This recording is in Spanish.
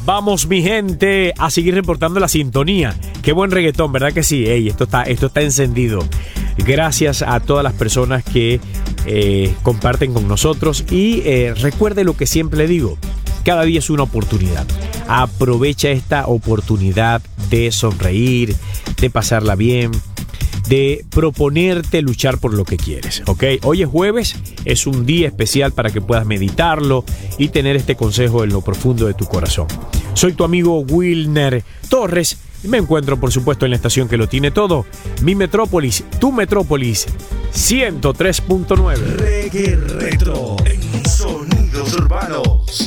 Vamos, mi gente, a seguir reportando la sintonía. Qué buen reggaetón, ¿verdad que sí? Ey, esto está encendido. Gracias a todas las personas que comparten con nosotros. Y recuerde lo que siempre le digo. Cada día es una oportunidad. Aprovecha esta oportunidad de sonreír, de pasarla bien, de proponerte luchar por lo que quieres, ¿ok? Hoy es jueves, es un día especial para que puedas meditarlo y tener este consejo en lo profundo de tu corazón. Soy tu amigo Wilner Torres y me encuentro, por supuesto, en la estación que lo tiene todo, mi metrópolis, tu metrópolis, 103.9. Reggae Retro en Sonidos Urbanos.